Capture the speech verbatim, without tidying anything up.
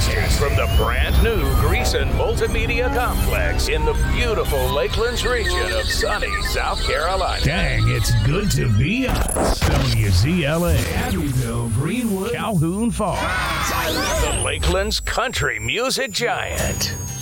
Broadcasting from the brand new Greason Multimedia Complex in the beautiful Lakelands region of sunny South Carolina. Dang, it's good to be us. W Z L A, Abbeville, Greenwood, Calhoun Falls. The Lakelands country music giant.